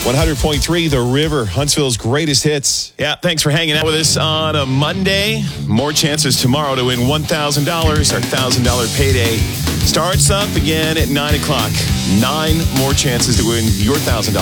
100.3 The River, Huntsville's greatest hits. Yeah, thanks for hanging out with us on a Monday. More chances tomorrow to win $1,000. Our $1,000 payday starts up again at 9 o'clock. 9 more chances to win your $1,000.